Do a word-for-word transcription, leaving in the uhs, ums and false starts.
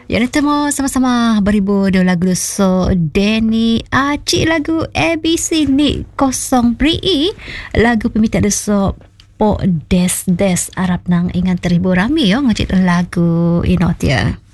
Ya, kita mau sama-sama beribu dua lagu so Danny Acik lagu A B C ni kosong beri lagu pemita so po des des Arab nang ingat teribu rami yo ngecik lagu inot ya.